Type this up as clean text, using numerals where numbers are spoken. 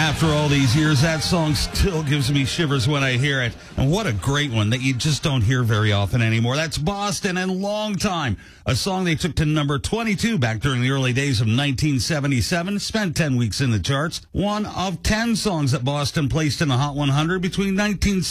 After all these years, that song still gives me shivers when I hear it. And what a great one that you just don't hear very often anymore. That's Boston and Long Time, a song they took to number 22 back during the early days of 1977. Spent 10 weeks in the charts. One of 10 songs that Boston placed in the Hot 100 between 1970